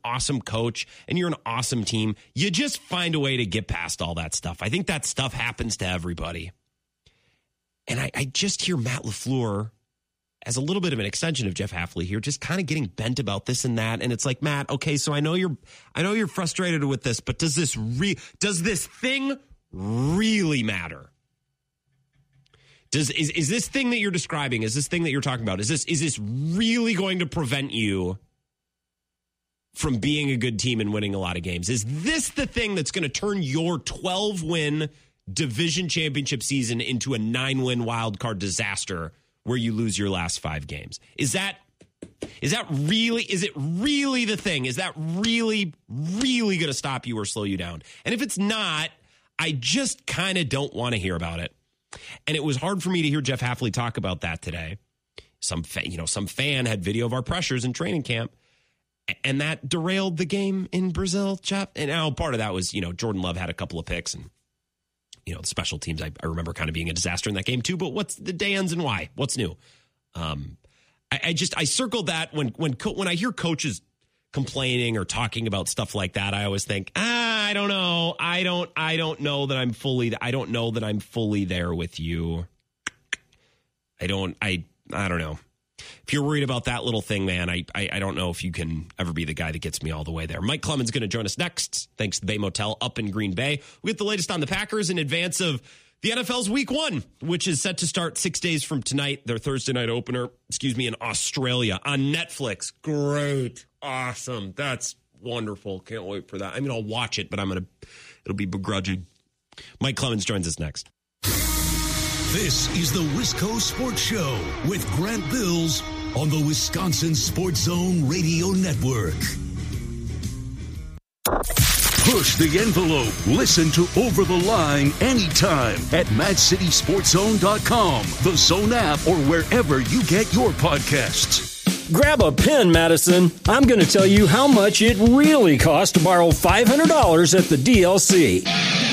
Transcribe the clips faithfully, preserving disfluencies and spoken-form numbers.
awesome coach and you're an awesome team, you just find a way to get past all that stuff. I think that stuff happens to everybody. And I, I just hear Matt LaFleur as a little bit of an extension of Jeff Hafley here, just kind of getting bent about this and that. And it's like, Matt, okay, so I know you're, I know you're frustrated with this, but does this re, does this thing really matter? Does is is this thing that you're describing? Is this thing that you're talking about? Is this is this really going to prevent you from being a good team and winning a lot of games? Is this the thing that's going to turn your twelve win division championship season into a nine win wild card disaster where you lose your last five games? Is that is that really is it really the thing? Is that really really going to stop you or slow you down? And if it's not, I just kind of don't want to hear about it. And it was hard for me to hear Jeff Hafley talk about that today. Some fa- you know, some fan had video of our pressures in training camp, and that derailed the game in Brazil, Jeff. And now part of that was, you know, Jordan Love had a couple of picks, and you know, the special teams, I, I remember kind of being a disaster in that game too. But what's the day ends and why? What's new? Um, I, I just I circled that when when co- when I hear coaches complaining or talking about stuff like that, I always think, ah, I don't know. I don't, I don't know that I'm fully, I don't know that I'm fully there with you. I don't, I, I don't know. If you're worried about that little thing, man, I, I, I don't know if you can ever be the guy that gets me all the way there. Mike Clemens going to join us next. Thanks to the Bay Motel up in Green Bay. We get the latest on the Packers in advance of the N F L's week one, which is set to start six days from tonight. Their Thursday night opener, excuse me, in Australia on Netflix. Great. Awesome. That's wonderful. Can't wait for that. I mean, I'll watch it, but I'm going to, it'll be begrudging. Mike Clemens joins us next. This is the Wisco Sports Show with Grant Bills on the Wisconsin Sports Zone Radio Network. Push the envelope. Listen to Over the Line anytime at match city sports zone dot com, the Zone app, or wherever you get your podcasts. Grab a pen, Madison. I'm going to tell you how much it really costs to borrow five hundred dollars at the D L C.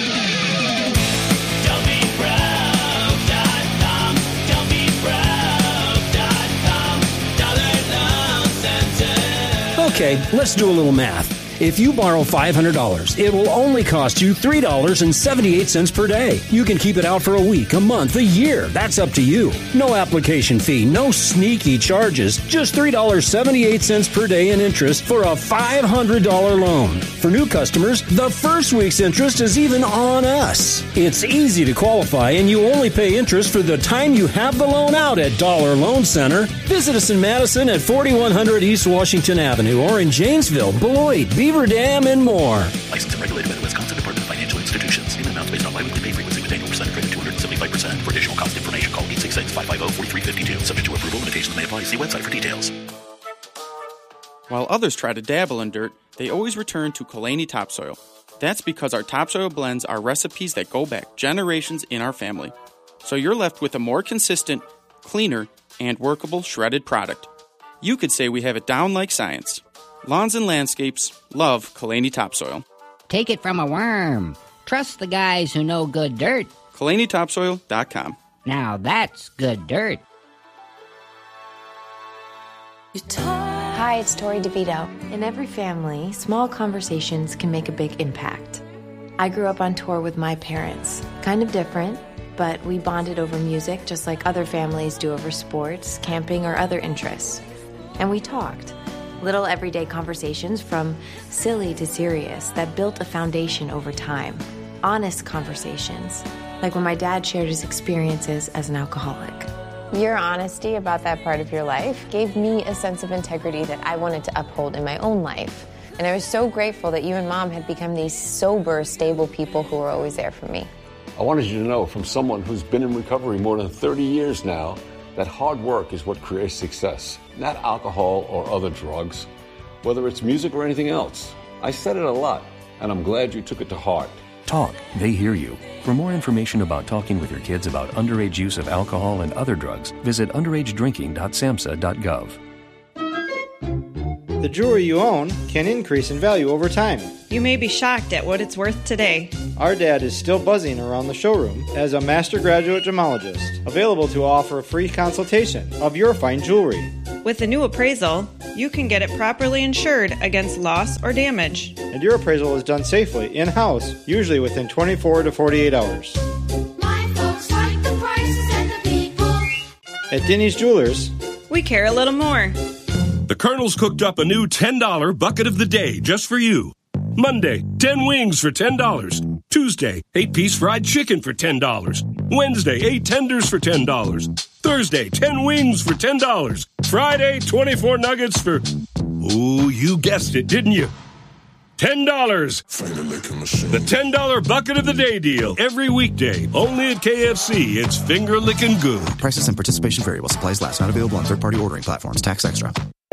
Okay, let's do a little math. If you borrow five hundred dollars, it will only cost you three dollars and seventy-eight cents per day. You can keep it out for a week, a month, a year. That's up to you. No application fee, no sneaky charges. Just three dollars and seventy-eight cents per day in interest for a five hundred dollars loan. For new customers, the first week's interest is even on us. It's easy to qualify, and you only pay interest for the time you have the loan out at Dollar Loan Center. Visit us in Madison at forty-one hundred East Washington Avenue or in Janesville, Beloit, Beaver Dam, and more. Licensed and regulated by the Wisconsin Department of Financial Institutions. Payment amounts based on biweekly pay frequency with annual percentage rate of two hundred seventy-five percent. For additional cost information, call eight six six, five five zero, four three five two. Subject to approval, limitations may apply. See website for details. While others try to dabble in dirt, they always return to Kalani Topsoil. That's because our topsoil blends are recipes that go back generations in our family. So you're left with a more consistent, cleaner, and workable shredded product. You could say we have it down like science. Lawns and landscapes love Kalani Topsoil. Take it from a worm. Trust the guys who know good dirt. Kalani Topsoil dot com. Now that's good dirt. Hi, it's Tori DeVito. In every family, small conversations can make a big impact. I grew up on tour with my parents. Kind of different, but we bonded over music just like other families do over sports, camping, or other interests. And we talked. Little everyday conversations from silly to serious that built a foundation over time. Honest conversations, like when my dad shared his experiences as an alcoholic. Your honesty about that part of your life gave me a sense of integrity that I wanted to uphold in my own life. And I was so grateful that you and Mom had become these sober, stable people who were always there for me. I wanted you to know from someone who's been in recovery more than thirty years now that hard work is what creates success, not alcohol or other drugs, whether it's music or anything else. I said it a lot, and I'm glad you took it to heart. Talk. They hear you. For more information about talking with your kids about underage use of alcohol and other drugs, visit underage drinking dot samhsa dot gov. The jewelry you own can increase in value over time. You may be shocked at what it's worth today. Our dad is still buzzing around the showroom as a master graduate gemologist, available to offer a free consultation of your fine jewelry. With the new appraisal, you can get it properly insured against loss or damage. And your appraisal is done safely, in-house, usually within twenty-four to forty-eight hours. My folks like the prices and the people. At Denny's Jewelers, we care a little more. The Colonel's cooked up a new ten dollar bucket of the day just for you. Monday, ten wings for ten dollars. Tuesday, eight-piece fried chicken for ten dollars. Wednesday, eight tenders for ten dollars. Thursday, ten wings for ten dollars. Friday, twenty-four nuggets for... Ooh, you guessed it, didn't you? ten dollars. The ten dollar bucket of the day deal. Every weekday. Only at K F C. It's finger licking good. Prices and participation vary while supplies last. Not available on third-party ordering platforms. Tax extra.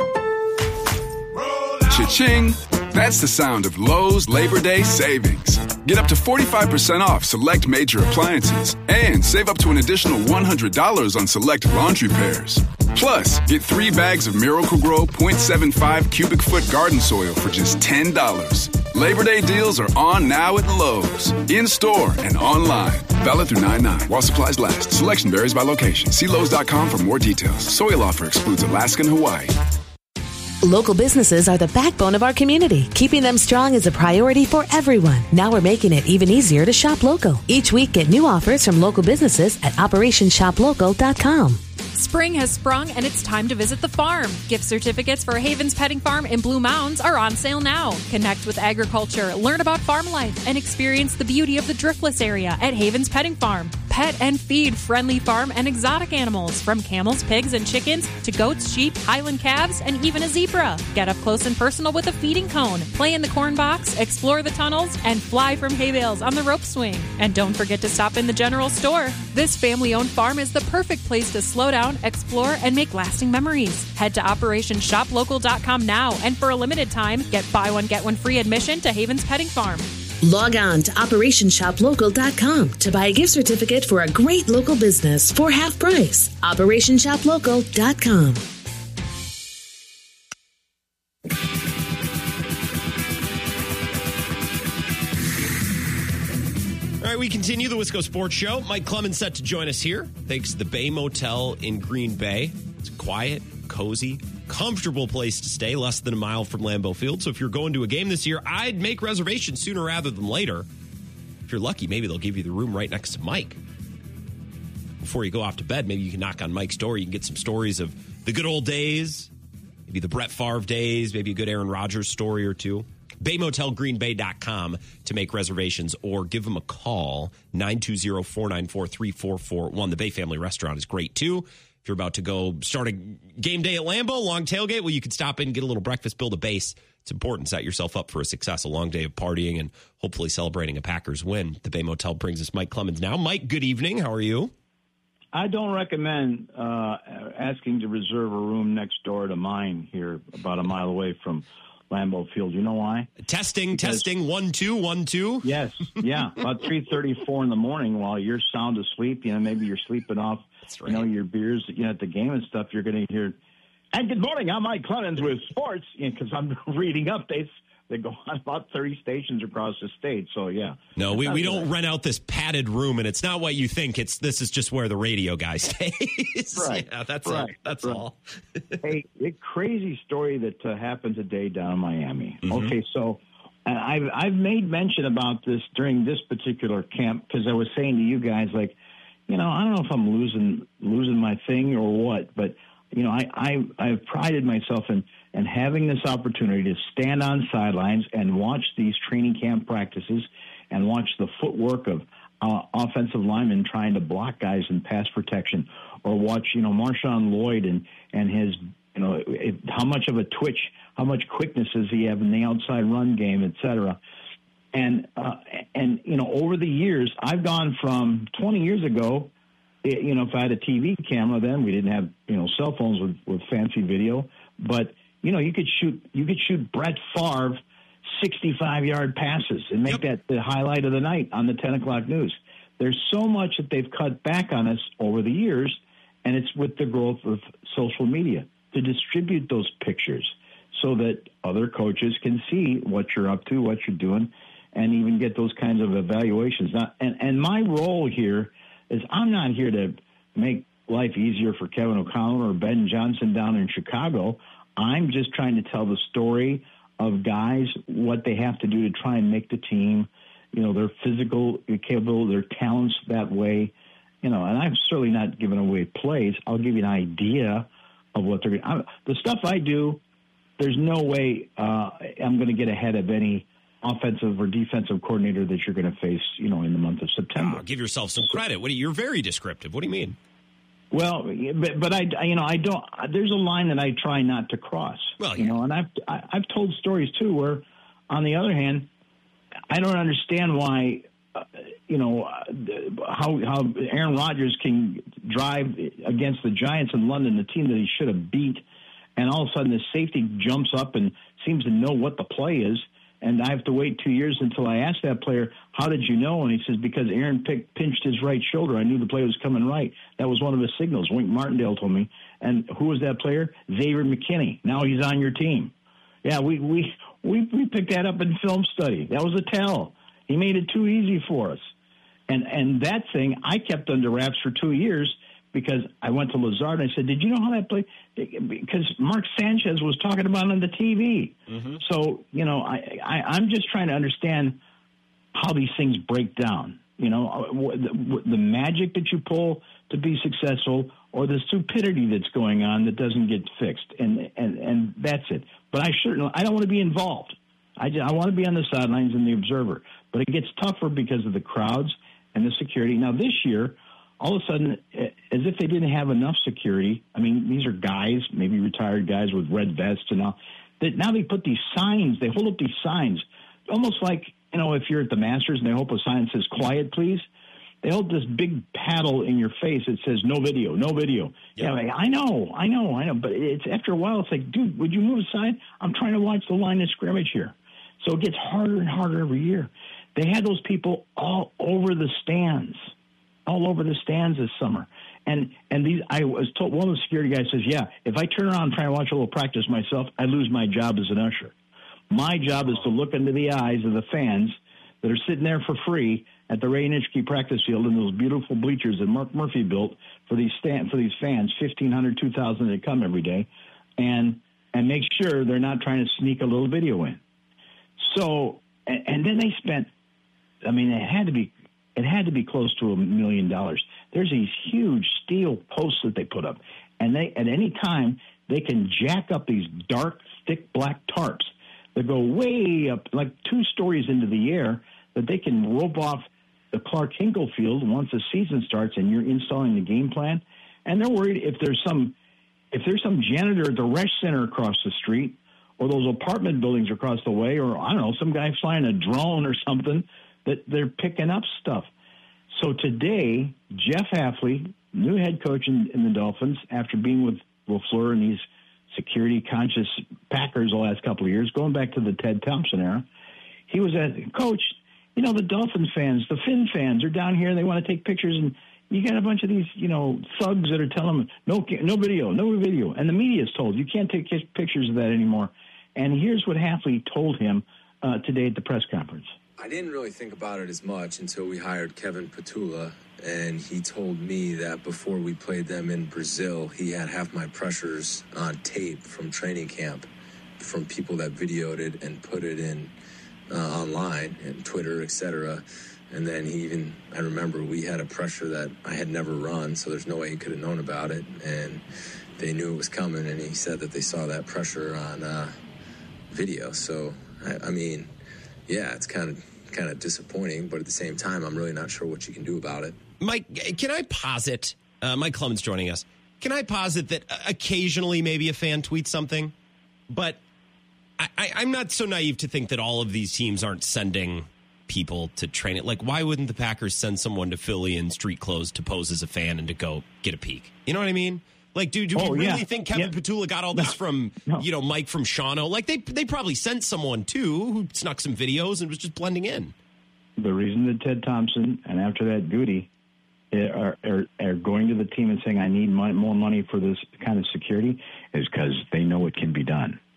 Cha-ching. That's the sound of Lowe's Labor Day savings. Get up to forty-five percent off select major appliances and save up to an additional one hundred dollars on select laundry pairs. Plus, get three bags of Miracle-Gro point seven five cubic foot garden soil for just ten dollars. Labor Day deals are on now at Lowe's. In-store and online. Valid through nine nine while supplies last. Selection varies by location. See Lowe's dot com for more details. Soil offer excludes Alaska and Hawaii. Local businesses are the backbone of our community. Keeping them strong is a priority for everyone. Now we're making it even easier to shop local. Each week, get new offers from local businesses at operation shop local dot com. Spring has sprung and it's time to visit the farm. Gift certificates for Havens Petting Farm in Blue Mounds are on sale now. Connect with agriculture, learn about farm life, and experience the beauty of the Driftless area at Havens Petting Farm. Pet and feed friendly farm and exotic animals, from camels, pigs, and chickens to goats, sheep, Highland calves, and even a zebra. Get up close and personal with a feeding cone, play in the corn box, explore the tunnels, and fly from hay bales on the rope swing. And don't forget to stop in the general store. This family-owned farm is the perfect place to slow down, explore, and make lasting memories. Head to operation shop local dot com now, and for a limited time, get buy one, get one free admission to Havens Petting Farm. Log on to operation shop local dot com to buy a gift certificate for a great local business for half price. operation shop local dot com. All right, we continue the Wisco Sports Show. Mike Clemens set to join us here. Thanks to the Bay Motel in Green Bay. It's quiet, cozy, comfortable place to stay, less than a mile from Lambeau Field. So if you're going to a game this year, I'd make reservations sooner rather than later. If you're lucky, maybe they'll give you the room right next to Mike. Before you go off to bed, maybe you can knock on Mike's door. You can get some stories of the good old days, maybe the Brett Favre days, maybe a good Aaron Rodgers story or two. bay motel green bay dot com to make reservations, or give them a call, nine two zero, four nine four, three four four one. The Bay Family Restaurant is great, too. If you're about to go start a game day at Lambeau, long tailgate, well, you can stop in, get a little breakfast, build a base. It's important. Set yourself up for a success, a long day of partying, and hopefully celebrating a Packers win. The Bay Motel brings us Mike Clemens now. Mike, good evening. How are you? I don't recommend uh, asking to reserve a room next door to mine here, about a mile away from Lambeau Field. You know why? Testing, because, testing, one, two, one, two. Yes, yeah. About three thirty-four in the morning while you're sound asleep, you know, maybe you're sleeping off, right. you know, your beers, you know, at the game and stuff, you're going to hear, and good morning, I'm Mike Clemens with sports, because you know, I'm reading updates. They go on about thirty stations across the state, so yeah. No, we, we don't rent out this padded room, and it's not what you think. It's This is just where the radio guy stays. Right. Yeah, that's right. It. That's right. all. Hey, a crazy story that uh, happened today down in Miami. Mm-hmm. Okay, so and I've, I've made mention about this during this particular camp, because I was saying to you guys, like, you know, I don't know if I'm losing losing my thing or what, but, you know, I, I, I've prided myself in and having this opportunity to stand on sidelines and watch these training camp practices and watch the footwork of uh, offensive linemen trying to block guys in pass protection, or watch, you know, Marshawn Lloyd and, and his, you know, it, how much of a twitch, how much quickness does he have in the outside run game, et cetera. And, uh, and, you know, over the years, I've gone from twenty years ago, it, you know, if I had a T V camera then, we didn't have, you know, cell phones with, with fancy video, but you know, you could shoot you could shoot Brett Favre sixty-five-yard passes and make yep. that the highlight of the night on the ten o'clock news. There's so much that they've cut back on us over the years, and it's with the growth of social media to distribute those pictures. so that other coaches can see what you're up to, what you're doing, and even get those kinds of evaluations. Now, and, and my role here is I'm not here to make life easier for Kevin O'Connell or Ben Johnson down in Chicago. I'm just trying to tell the story of guys, what they have to do to try and make the team, you know, their physical capable, their talents that way, you know, and I'm certainly not giving away plays. I'll give you an idea of what they're going to. The stuff I do, there's no way uh, I'm going to get ahead of any offensive or defensive coordinator that you're going to face, you know, in the month of September. Oh, give yourself some credit. What do you, you're very descriptive. What do you mean? Well, but, but I, you know, I don't. There's a line that I try not to cross. Well, you know, and I've I, I've told stories too where, on the other hand, I don't understand why, uh, you know, uh, how how Aaron Rodgers can drive against the Giants in London, the team that he should have beat, and all of a sudden the safety jumps up and seems to know what the play is. And I have to wait two years until I ask that player, how did you know? And he says, because Aaron pick, pinched his right shoulder. I knew the play was coming right. That was one of his signals. Wink Martindale told me. And who was that player? Xavier McKinney. Now he's on your team. Yeah, we, we, we, we picked that up in film study. That was a tell. He made it too easy for us. And, and that thing I kept under wraps for two years because I went to Lazard and I said, did you know how that played? Because Mark Sanchez was talking about it on the T V. Mm-hmm. So, you know, I, I, I'm just trying to understand how these things break down. You know, the, the magic that you pull to be successful or the stupidity that's going on that doesn't get fixed. And, and, and that's it. But I certainly, I don't want to be involved. I, just, I want to be on the sidelines and the observer. But it gets tougher because of the crowds and the security. Now, this year, all of a sudden, as if they didn't have enough security. I mean, these are guys, maybe retired guys with red vests and all. That now they put these signs. They hold up these signs, almost like, you know, if you're at the Masters and they hold up a sign that says "Quiet, please." They hold this big paddle in your face that says "No video, no video." Yeah, like, I know, I know, I know. But it's after a while, it's like, dude, would you move aside? I'm trying to watch the line of scrimmage here. So it gets harder and harder every year. They had those people all over the stands. all over the stands this summer. And and these, I was told, one of the security guys says, yeah, if I turn around and try to watch a little practice myself, I lose my job as an usher. My job is to look into the eyes of the fans that are sitting there for free at the Ray Nitschke practice field in those beautiful bleachers that Mark Murphy built for these stand, for these fans, fifteen hundred, two thousand that come every day, and and make sure they're not trying to sneak a little video in. So, and, and then they spent, I mean, it had to be, It had to be close to a million dollars. There's these huge steel posts that they put up, and they at any time they can jack up these dark, thick black tarps that go way up, like two stories into the air, that they can rope off the Clark Hinkle field once the season starts and you're installing the game plan. And they're worried if there's some if there's some janitor at the Resch Center across the street, or those apartment buildings across the way, or I don't know, some guy flying a drone or something, that they're picking up stuff. So today, Jeff Hafley, new head coach in, in the Dolphins, after being with LaFleur and these security-conscious Packers the last couple of years, going back to the Ted Thompson era, he was at, Coach, you know, the Dolphins fans, the Finn fans are down here, they want to take pictures, and you got a bunch of these, you know, thugs that are telling them, no, no video, no video. And the media is told, you can't take pictures of that anymore. And here's what Hafley told him uh, today at the press conference. I didn't really think about it as much until we hired Kevin Petula, and he told me that before we played them in Brazil, he had half my pressures on tape from training camp, from people that videoed it and put it in uh, online and Twitter, et cetera. And then he even, I remember we had a pressure that I had never run, so there's no way he could have known about it. And they knew it was coming, and he said that they saw that pressure on uh, video. So, I, I mean... yeah, it's kind of kind of disappointing, but at the same time, I'm really not sure what you can do about it. Mike, can I posit, uh, Mike Clemens joining us, can I posit that occasionally maybe a fan tweets something, but I, I, I'm not so naive to think that all of these teams aren't sending people to train it. Like, why wouldn't the Packers send someone to Philly in street clothes to pose as a fan and to go get a peek? You know what I mean? Like, dude, do oh, we really yeah. think Kevin yeah. Petula got all this no. from, no. you know, Mike from Shawano? Like, they they probably sent someone, too, who snuck some videos and was just blending in. The reason that Ted Thompson, and after that, Goody, are, are, are going to the team and saying, I need money, more money for this kind of security, is because they know it can be done.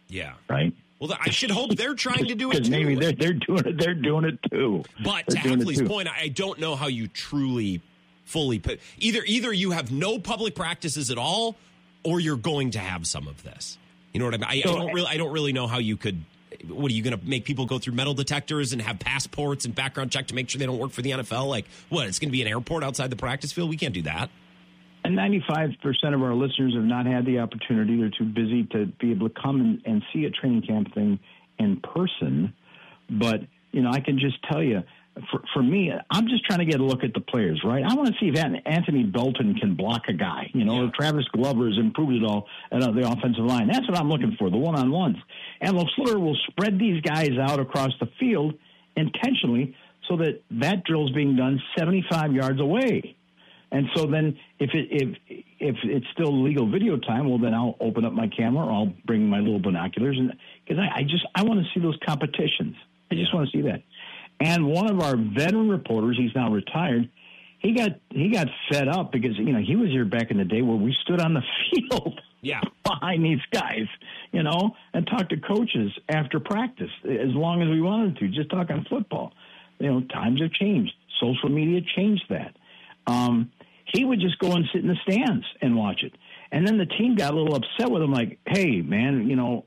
Yeah. Right. Well, I should hope they're trying to do it too. Maybe they're, they're doing it. They're doing it too. But they're to Hafley's point, I don't know how you truly, fully put either. Either you have no public practices at all, or you're going to have some of this. You know what I mean? I, So, I don't really. I don't really know how you could. What are you going to make people go through metal detectors and have passports and background check to make sure they don't work for the N F L? Like what? It's going to be an airport outside the practice field. We can't do that. And ninety-five percent of our listeners have not had the opportunity. They're too busy to be able to come and, and see a training camp thing in person. But, you know, I can just tell you, for, for me, I'm just trying to get a look at the players, right? I want to see if Anthony Belton can block a guy. You know, yeah. Travis Glover has improved it all at the offensive line. That's what I'm looking for, the one-on-ones. And LaFleur will spread these guys out across the field intentionally so that that drill's being done seventy-five yards away. And so then if it, if if it's still legal video time, well, then I'll open up my camera or I'll bring my little binoculars. And because I, I just I want to see those competitions. I just want to see that. And one of our veteran reporters, he's now retired, he got he got fed up because, you know, he was here back in the day where we stood on the field yeah. behind these guys, you know, and talked to coaches after practice as long as we wanted to, just talk on football. You know, times have changed. Social media changed that. Um, he would just go and sit in the stands and watch it. And then the team got a little upset with him, like, hey, man, you know,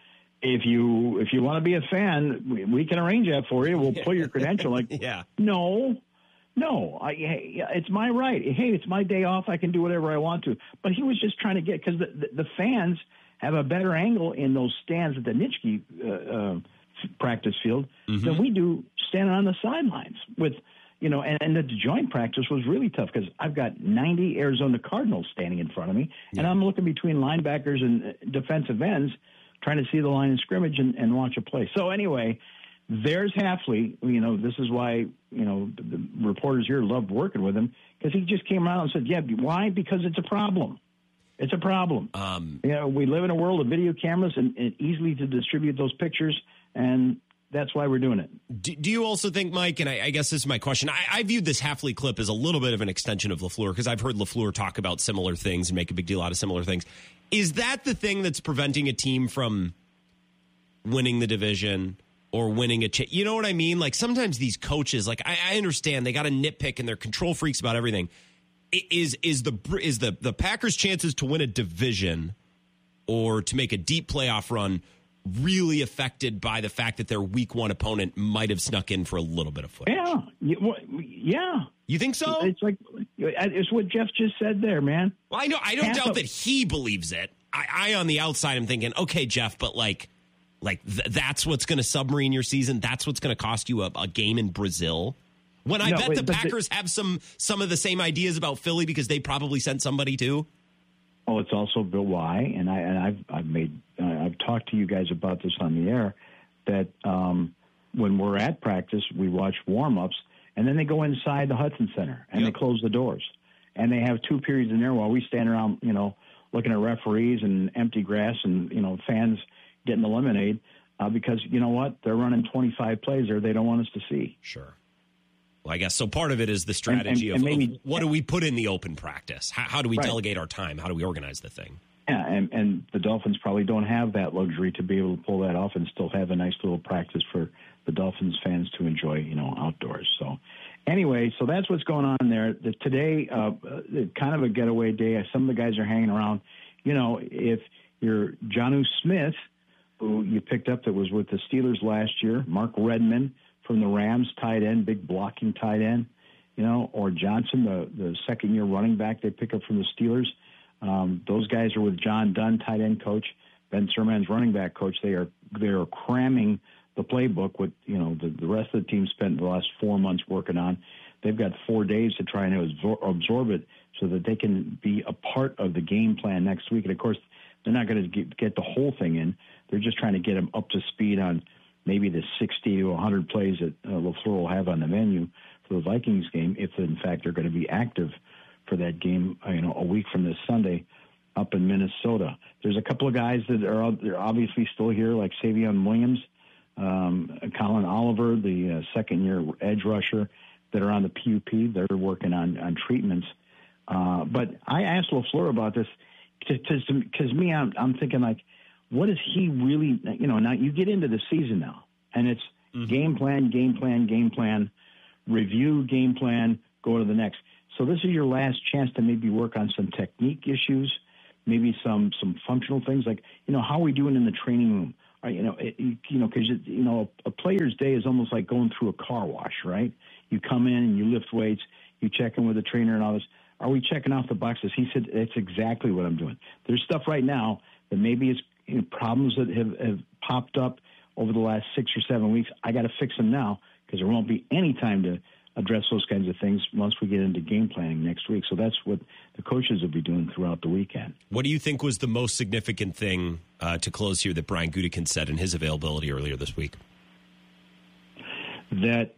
if you if you want to be a fan, we, we can arrange that for you. We'll pull your credential. Like, yeah. no, no, I, hey, it's my right. Hey, it's my day off. I can do whatever I want to. But he was just trying to get, because the, the, the fans have a better angle in those stands at the Nitschke uh, uh, practice field mm-hmm. than we do standing on the sidelines with, you know, and, and the joint practice was really tough because I've got ninety Arizona Cardinals standing in front of me, yeah. and I'm looking between linebackers and defensive ends trying to see the line of scrimmage and, and watch a play. So anyway, there's Hafley. You know, this is why, you know, the, the reporters here loved working with him because he just came around and said, yeah, why? Because it's a problem. It's a problem. Um, you know, we live in a world of video cameras and, and easily to distribute those pictures, and that's why we're doing it. Do, do you also think, Mike, and I, I guess this is my question, I, I viewed this Hafley clip as a little bit of an extension of LaFleur because I've heard LaFleur talk about similar things and make a big deal out of similar things. Is that the thing that's preventing a team from winning the division or winning a cha- you know what I mean? Like sometimes these coaches, like I, I understand they got to nitpick and they're control freaks about everything. Is is the is the the Packers' chances to win a division or to make a deep playoff run really affected by the fact that their week one opponent might have snuck in for a little bit of footage? Yeah, yeah. You think so? It's like it's what Jeff just said there, man. Well, I know I don't Half doubt of- that he believes it. I, I on the outside am thinking, okay, Jeff, but like, like th- that's what's going to submarine your season. That's what's going to cost you a, a game in Brazil. When I No, bet wait, the but Packers the- have some some of the same ideas about Philly because they probably sent somebody too. Oh, it's also Bill why, and I and I've I've made uh, I've talked to you guys about this on the air that um, when we're at practice, we watch warm ups, and then they go inside the Hudson Center and Yep. they close the doors, and they have two periods in there while we stand around, you know, looking at referees and empty grass and you know fans getting the lemonade uh, because you know what, they're running twenty-five plays there they don't want us to see. Sure. Well, I guess so. Part of it is the strategy and, and of, maybe, of what do we put in the open practice? How, how do we Right. delegate our time? How do we organize the thing? Yeah, and, and the Dolphins probably don't have that luxury to be able to pull that off and still have a nice little practice for the Dolphins fans to enjoy, you know, outdoors. So anyway, so that's what's going on there. The, today, uh, kind of a getaway day. Some of the guys are hanging around. You know, if you're Jonnu Smith, who you picked up that was with the Steelers last year, Mark Redmond from the Rams, tight end, big blocking tight end, you know, or Johnson, the, the second-year running back they pick up from the Steelers. Um, those guys are with John Dunn, tight end coach, Ben Serman's running back coach. They are they are cramming the playbook with, you know, the, the rest of the team spent the last four months working on. They've got four days to try and absor- absorb it so that they can be a part of the game plan next week. And, of course, they're not going to get, get the whole thing in. They're just trying to get them up to speed on maybe the sixty to one hundred plays that uh, LaFleur will have on the menu for the Vikings game, if in fact they're going to be active for that game, uh, you know, a week from this Sunday up in Minnesota. There's a couple of guys that are out, they're obviously still here, like Savion Williams, um, Colin Oliver, the uh, second-year edge rusher, that are on the P U P. They're working on, on treatments. Uh, but I asked LaFleur about this because me, I'm, I'm thinking like, what is he really, you know, now you get into the season now, and it's mm-hmm. game plan, game plan, game plan, review, game plan, go to the next. So this is your last chance to maybe work on some technique issues, maybe some some functional things like, you know, how are we doing in the training room? Or, you know, it, you know, because, you know, a player's day is almost like going through a car wash, right? You come in and you lift weights, you check in with the trainer and all this. Are we checking off the boxes? He said, that's exactly what I'm doing. There's stuff right now that maybe is, you know, problems that have, have popped up over the last six or seven weeks. I got to fix them now because there won't be any time to address those kinds of things once we get into game planning next week. So that's what the coaches will be doing throughout the weekend. What do you think was the most significant thing uh, to close here that Brian Gutekunst said in his availability earlier this week? That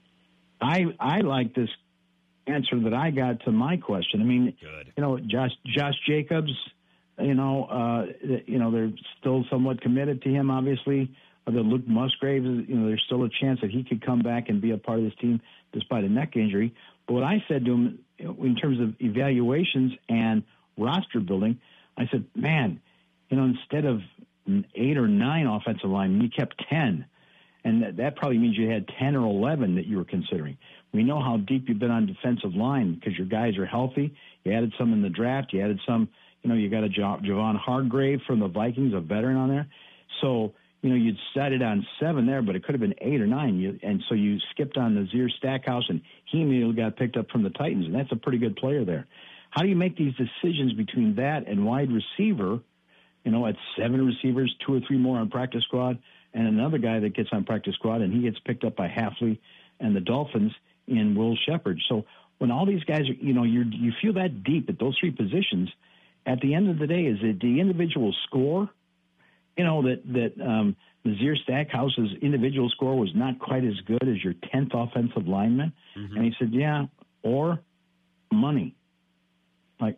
I I like this answer that I got to my question. I mean, Good. you know, Josh Josh Jacobs, you know, uh, you know, they're still somewhat committed to him, obviously. The Luke Musgrave, you know, there's still a chance that he could come back and be a part of this team despite a neck injury. But what I said to him in terms of evaluations and roster building, I said, man, you know, instead of eight or nine offensive linemen, you kept ten. And that, that probably means you had ten or eleven that you were considering. We know how deep you've been on defensive line because your guys are healthy. You added some in the draft. You added some, you know, you got a Javon Hargrave from the Vikings, a veteran on there. So, you know, you'd set it on seven there, but it could have been eight or nine. You, and so you skipped on Nazir Stackhouse, and he immediately got picked up from the Titans, and that's a pretty good player there. How do you make these decisions between that and wide receiver, you know, at seven receivers, two or three more on practice squad, and another guy that gets on practice squad, and he gets picked up by Hafley and the Dolphins in Will Shepherd. So when all these guys are, you know, you you feel that deep at those three positions, at the end of the day, is it the individual score? You know, that, that um, Nazir Stackhouse's individual score was not quite as good as your tenth offensive lineman. Mm-hmm. And he said, yeah, or money. Like,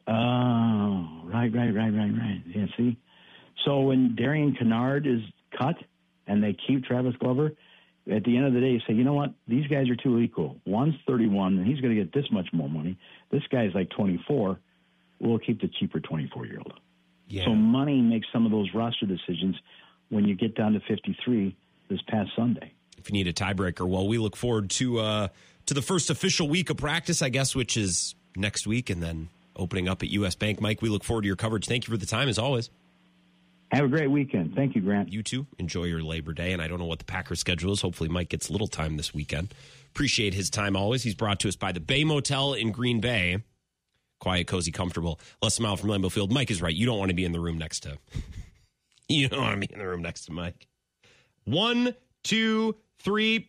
oh, right, right, right, right, right. Yeah, see? So when Darian Kennard is cut and they keep Travis Glover, at the end of the day, you say, you know what? These guys are too equal. One's thirty-one, and he's going to get this much more money. This guy's like twenty-four. We'll keep the cheaper twenty-four-year-old. Yeah. So money makes some of those roster decisions when you get down to fifty-three this past Sunday. If you need a tiebreaker, well, we look forward to uh, to the first official week of practice, I guess, which is next week, and then opening up at U S Bank. Mike, we look forward to your coverage. Thank you for the time, as always. Have a great weekend. Thank you, Grant. You too. Enjoy your Labor Day, and I don't know what the Packers' schedule is. Hopefully Mike gets a little time this weekend. Appreciate his time always. He's brought to us by the Bay Motel in Green Bay. Quiet, cozy, comfortable. Less a mile from Lambeau Field. Mike is right. You don't want to be in the room next to You don't want to be in the room next to Mike. One, two, three.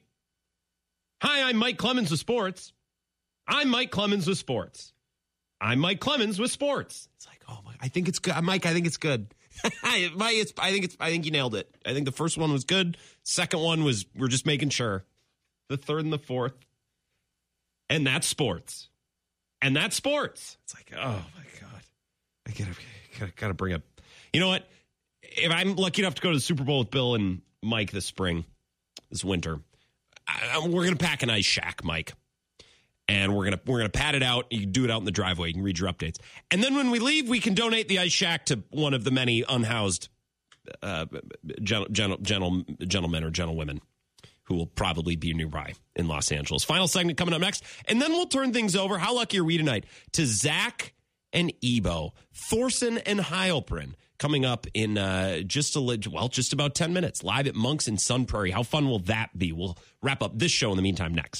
Hi, I'm Mike Clemens with sports. I'm Mike Clemens with sports. I'm Mike Clemens with sports. It's like, oh, I think it's good. Mike, I think it's good. Mike, it's, I think it's. I think you nailed it. I think the first one was good. Second one was, we're just making sure. The third and the fourth. And that's sports. And that's sports. It's like, oh, my God. I gotta, gotta, gotta bring up. You know what? If I'm lucky enough to go to the Super Bowl with Bill and Mike this spring, this winter, I, we're going to pack an ice shack, Mike. And we're going to we're gonna pad it out. You can do it out in the driveway. You can read your updates. And then when we leave, we can donate the ice shack to one of the many unhoused uh, gentle, gentle, gentle, gentlemen or gentlewomen who will probably be nearby in Los Angeles. Final segment coming up next. And then we'll turn things over. How lucky are we tonight? To Zach and Ebo, Thorson and Heilprin, coming up in uh, just a well, just about ten minutes, live at Monks in Sun Prairie. How fun will that be? We'll wrap up this show in the meantime next.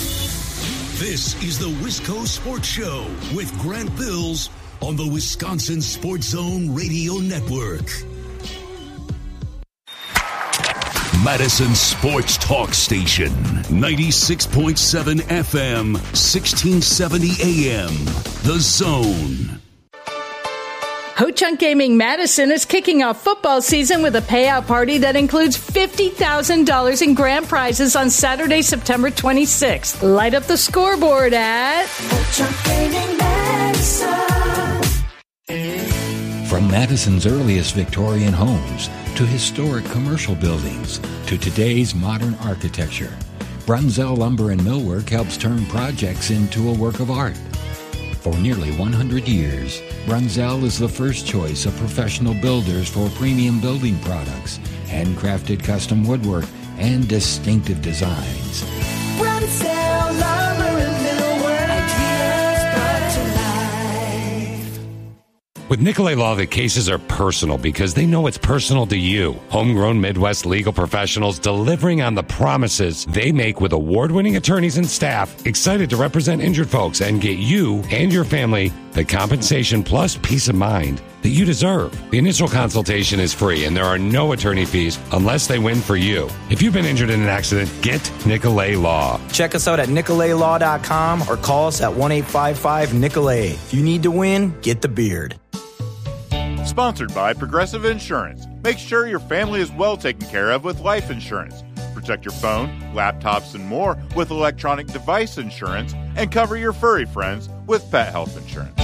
This is the Wisco Sports Show with Grant Bills on the Wisconsin Sports Zone Radio Network. Madison Sports Talk Station, ninety-six point seven F M, sixteen seventy A M. The Zone. Ho-Chunk Gaming Madison is kicking off football season with a payout party that includes fifty thousand dollars in grand prizes on Saturday, September twenty-sixth. Light up the scoreboard at Ho-Chunk Gaming Madison. From Madison's earliest Victorian homes to historic commercial buildings to today's modern architecture, Brunzell Lumber and Millwork helps turn projects into a work of art. For nearly one hundred years, Brunzell is the first choice of professional builders for premium building products, handcrafted custom woodwork, and distinctive designs. Brunzell Lumber and Millwork, ideas brought to life. With Nicolay Law, the cases are personal because they know it's personal to you. Homegrown Midwest legal professionals delivering on the promises they make with award-winning attorneys and staff excited to represent injured folks and get you and your family the compensation plus peace of mind that you deserve. The initial consultation is free and there are no attorney fees unless they win for you. If you've been injured in an accident, get Nicolay Law. Check us out at Nicolay Law dot com or call us at one eight five five Nicolay. If you need to win, get the beard. Sponsored by Progressive Insurance. Make sure your family is well taken care of with life insurance. Protect your phone, laptops, and more with electronic device insurance, and cover your furry friends with pet health insurance.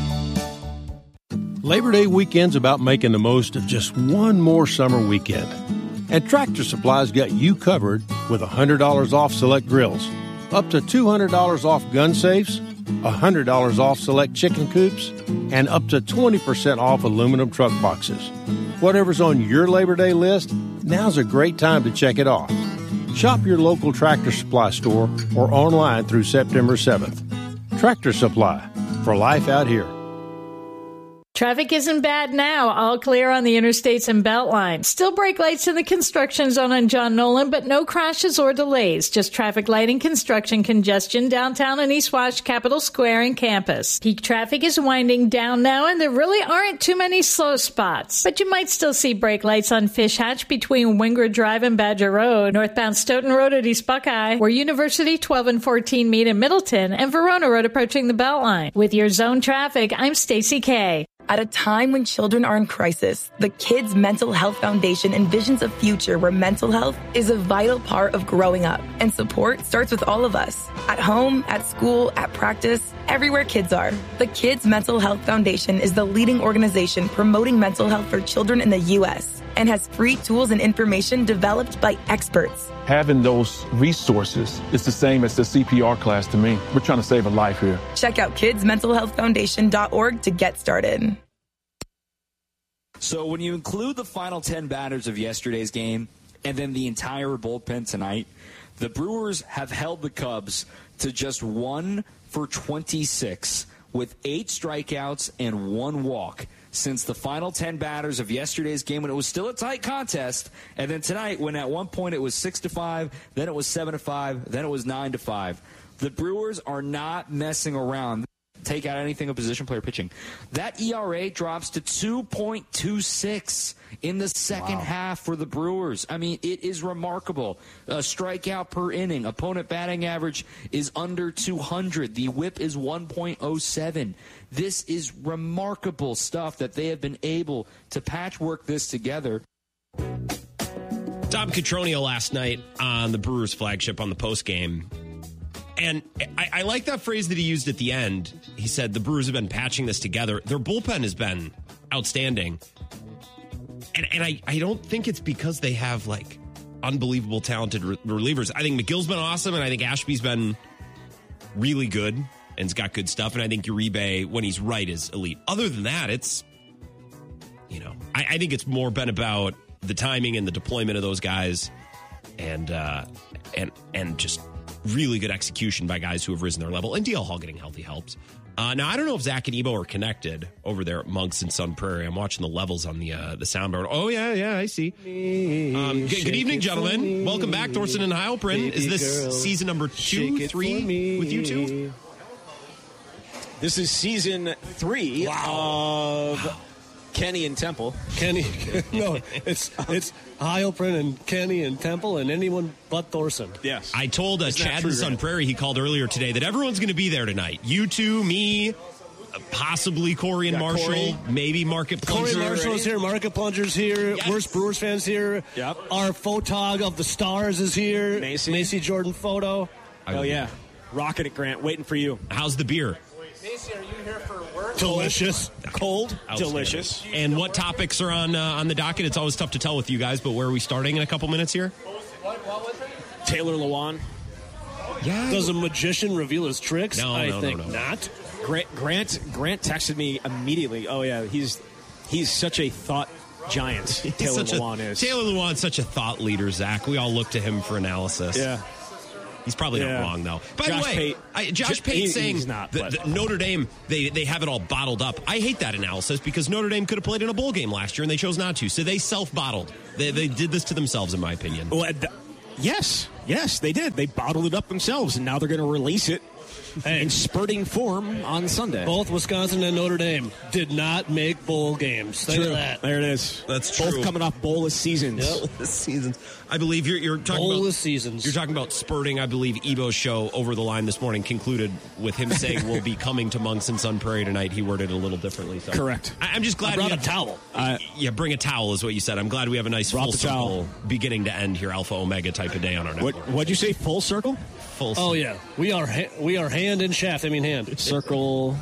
Labor Day weekend's about making the most of just one more summer weekend. And Tractor Supply's got you covered with one hundred dollars off select grills, up to two hundred dollars off gun safes, one hundred dollars off select chicken coops, and up to twenty percent off aluminum truck boxes. Whatever's on your Labor Day list, now's a great time to check it off. Shop your local Tractor Supply store or online through September seventh. Tractor Supply, for life out here. Traffic isn't bad now. All clear on the interstates and Beltline. Still brake lights in the construction zone on John Nolan, but no crashes or delays. Just traffic light and construction congestion downtown and East Wash, Capitol Square, and Campus. Peak traffic is winding down now, and there really aren't too many slow spots. But you might still see brake lights on Fish Hatch between Wingard Drive and Badger Road, northbound Stoughton Road at East Buckeye, where University twelve and fourteen meet in Middleton, and Verona Road approaching the Beltline. With your zone traffic, I'm Stacy Kay. At a time when children are in crisis, the Kids Mental Health Foundation envisions a future where mental health is a vital part of growing up, and support starts with all of us. At home, at school, at practice, everywhere kids are. The Kids Mental Health Foundation is the leading organization promoting mental health for children in the U S and has free tools and information developed by experts. Having those resources is the same as the C P R class to me. We're trying to save a life here. Check out kids mental health foundation dot org to get started. So when you include the final ten batters of yesterday's game and then the entire bullpen tonight, the Brewers have held the Cubs to just one for twenty-six with eight strikeouts and one walk since the final ten batters of yesterday's game when it was still a tight contest, and then tonight when at one point it was six to five, then it was seven to five, then it was nine to five. The Brewers are not messing around. Take out anything of position player pitching. That E R A drops to two point two six in the second wow. half for the Brewers. I mean, it is remarkable. A strikeout per inning. Opponent batting average is under two hundred. The whip is one point oh seven. This is remarkable stuff that they have been able to patchwork this together. Tom Cotroneo last night on the Brewers flagship on the postgame. And I, I like that phrase that he used at the end. He said the Brewers have been patching this together. Their bullpen has been outstanding. And and I, I don't think it's because they have, like, unbelievable talented re- relievers. I think McGill's been awesome, and I think Ashby's been really good and has got good stuff. And I think Uribe, when he's right, is elite. Other than that, it's, you know, I, I think it's more been about the timing and the deployment of those guys and uh, and and just really good execution by guys who have risen their level. And D L Hall getting healthy helps. Uh, now, I don't know if Zach and Ebo are connected over there at Monks and Sun Prairie. I'm watching the levels on the uh, the soundboard. Oh, yeah, yeah, I see. Um, good, good evening, gentlemen. Welcome back, Thorson and Heilprin. Is this girl, season number two, three with you two? This is season three wow. of Kenny and Temple. Kenny, no, it's it's Heilprin and Kenny and Temple and anyone but Thorson. Yes. I told uh, Chad in Sun Prairie, he called earlier today, that everyone's going to be there tonight. You two, me, possibly Corey and Marshall, Corey. maybe Market Plunger. Corey Marshall's here, Market Plunger's here, yes. Worst Brewers fans here. Yep. Our photog of the stars is here. Macy. Macy Jordan photo. Oh, yeah. Rocking it, Grant. Waiting for you. How's the beer? Macy, are you here for work? Delicious. Cold. Delicious. And what topics are on uh, on the docket? It's always tough to tell with you guys, but where are we starting in a couple minutes here? What, what was it? Taylor Lewan. Yeah. Does a magician reveal his tricks? No, I no, think no, no. not. Grant, Grant Grant texted me immediately. Oh yeah, he's he's such a thought giant. Taylor Lewan is. Taylor Lewan's such a thought leader, Zach. We all look to him for analysis. Yeah. He's probably Yeah. not wrong, though. By Josh the way, Pate- I, Josh J- Pate he- saying he's not, that, but- that Notre Dame, they, they have it all bottled up. I hate that analysis because Notre Dame could have played in a bowl game last year and they chose not to. So they self-bottled. They, they did this to themselves, in my opinion. Well, th- yes, yes, they did. They bottled it up themselves, and now they're going to release it in spurting form on Sunday. Both Wisconsin and Notre Dame did not make bowl games. Think True. of that. There it is. That's Both true. coming off bowlless seasons. Bowlless seasons. I believe you're, you're talking Bowlless about seasons. You're talking about spurting. I believe Ebo's show Over the Line this morning concluded with him saying we'll be coming to Monks and Sun Prairie tonight. He worded it a little differently. So. Correct. I, I'm just glad I brought we a have, towel. Uh, yeah, bring a towel is what you said. I'm glad we have a nice Brought full the circle towel. beginning to end here, Alpha Omega type of day on our network. What, what'd you say? Full circle? Full Oh yeah, we are ha- we are hand and shaft. I mean hand. Circle.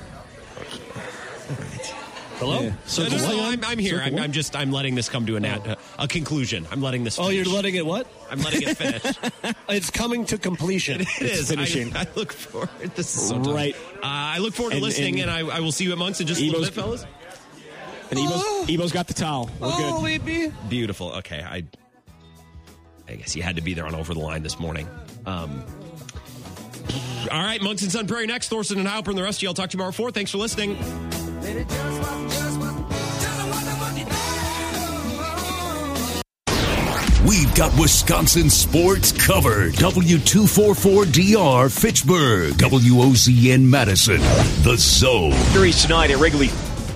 Hello. Yeah. No, Circle no, no, one? I'm, I'm here. Circle I'm, one? I'm just I'm letting this come to a, nat, a conclusion. I'm letting this. Oh, finish. you're letting it what? I'm letting it finish. It's coming to completion. It It's is. finishing. I, I look forward. This is so tough. Right. Uh, I look forward to And- listening, and, and I, I will see you at Monks in just a little Ebo's- bit, fellas. And Ebo's, Ebo's got the towel. We're Oh, good. baby. Beautiful. Okay, I. I guess you had to be there on Over the Line this morning. Um, all right, Monks and Sun Prairie next. Thorson and Halper and the rest of you. I'll talk to you tomorrow at four. Thanks for listening. We've got Wisconsin sports covered. W two forty-four D R Fitchburg. W O Z N Madison. The Zone. Series tonight at Wrigley.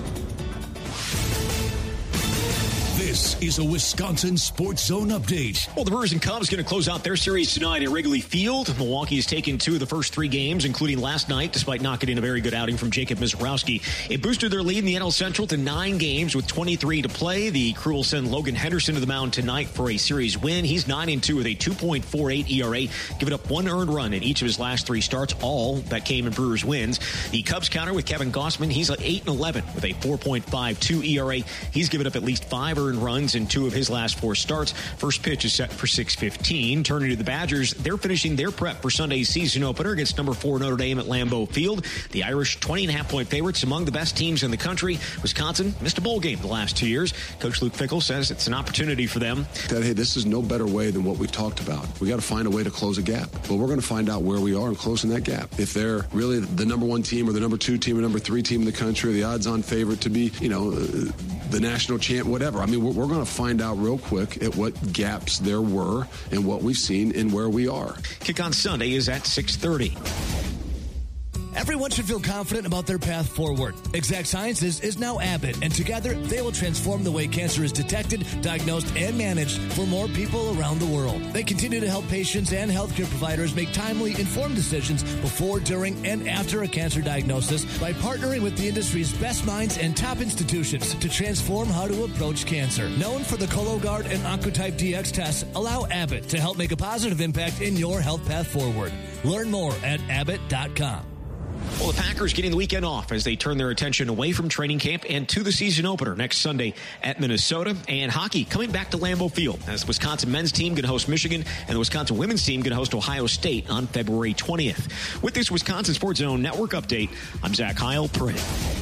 This is a Wisconsin Sports Zone update. Well, the Brewers and Cubs going to close out their series tonight at Wrigley Field. Milwaukee has taken two of the first three games, including last night, despite not getting a very good outing from Jacob Mizorowski. It boosted their lead in the N L Central to nine games with twenty-three to play. The crew will send Logan Henderson to the mound tonight for a series win. He's nine and two with a two point four eight E R A, giving up one earned run in each of his last three starts. All that came in Brewers wins. The Cubs counter with Kevin Gossman. He's at eight and eleven with a four point five two E R A. He's given up at least five earned runs in two of his last four starts. First pitch is set for six fifteen. Turning to the Badgers, they're finishing their prep for Sunday's season opener against number four Notre Dame at Lambeau Field. The Irish twenty and a half point favorites, among the best teams in the country. Wisconsin missed a bowl game the last two years. Coach Luke Fickell says it's an opportunity for them. That, hey, this is no better way than what we've talked about. We got to find a way to close a gap. But we're going to find out where we are and closing that gap. If they're really the number one team or the number two team or number three team in the country, or the odds-on favorite to be, you know, uh, the national champ, whatever. I mean, we're, we're going to find out real quick at what gaps there were and what we've seen and where we are. Kick on Sunday is at six thirty. Everyone should feel confident about their path forward. Exact Sciences is now Abbott, and together they will transform the way cancer is detected, diagnosed, and managed for more people around the world. They continue to help patients and healthcare providers make timely, informed decisions before, during, and after a cancer diagnosis by partnering with the industry's best minds and top institutions to transform how to approach cancer. Known for the Cologuard and Oncotype D X tests, allow Abbott to help make a positive impact in your health path forward. Learn more at abbott dot com. Well, the Packers getting the weekend off as they turn their attention away from training camp and to the season opener next Sunday at Minnesota. And hockey coming back to Lambeau Field as the Wisconsin men's team going to host Michigan and the Wisconsin women's team going to host Ohio State on February twentieth. With this Wisconsin Sports Zone Network update, I'm Zach Heil. Pray.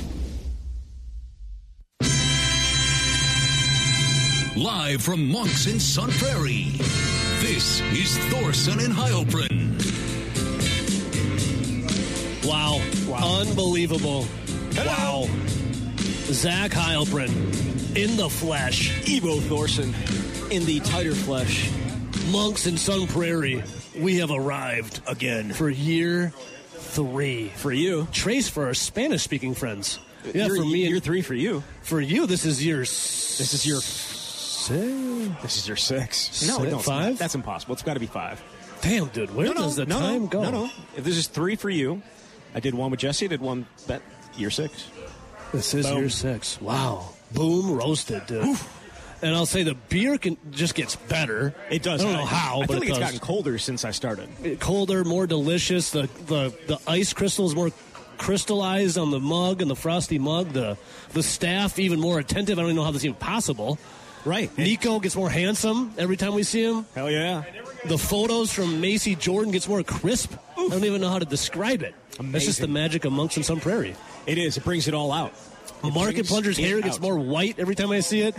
Live from Monks in Sun Prairie, this is Thorson and Heilprin. Wow. wow. Unbelievable. Wow. Zach Heilprin in the flesh. Ebo Thorson in the tighter flesh. Monks in Sun Prairie, we have arrived again for year three. For you. Trace for our Spanish-speaking friends. Yeah, Year- for me. year three for you. For you, this is year s- This is your six. This is your six. No, no, no, it's five? not. That's impossible. It's got to be five. Damn, dude, where no, does no, the no, time no, go? No, no. If this is three for you, I did one with Jesse. I did one that year six. This is Boom. year six. Wow. Boom, roasted, dude. Oof. And I'll say the beer can just gets better. It does. I don't know how, I but feel it like it's does. gotten colder since I started. It- colder, more delicious. The, the the ice crystal is more crystallized on the mug and the frosty mug. The the staff even more attentive. I don't even know how this is even possible. Right. Nico gets more handsome every time we see him. Hell yeah. The photos from Macy Jordan gets more crisp. I don't even know how to describe it. Amazing. That's just the magic of Monks and Sun Prairie. It is. It brings it all out. It Market Plunger's hair it gets out. more white every time I see it.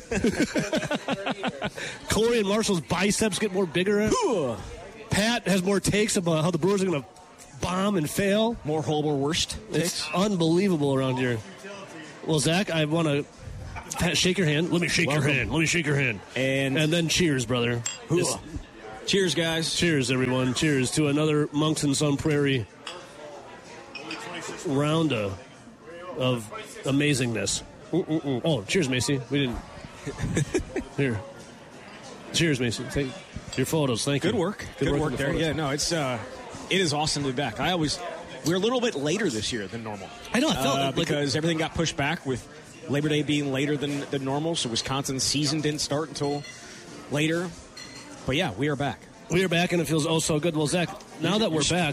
Corey and Marshall's biceps get more bigger. Pat has more takes about how the Brewers are going to bomb and fail. More whole or worst It's takes. unbelievable around here. Well, Zach, I want to Pat, shake your hand. Let me shake Welcome. your hand. Let me shake your hand. And, and then cheers, brother. This- cheers, guys. Cheers, everyone. Cheers to another Monks and Sun Prairie round of, of amazingness. Mm-mm-mm. Oh, cheers, Macy. We didn't. Here. Cheers, Macy. Thank your photos. Thank Good you. work. Good, work, on the there. photos. Yeah, no, it's uh, it is awesome to be back. I always we're a little bit later this year than normal. I know. I felt uh, like because everything got pushed back with Labor Day being later than than normal. So Wisconsin's season didn't start until later. But yeah, we are back. We are back, and it feels oh so good. Well, Zach, now that we're back,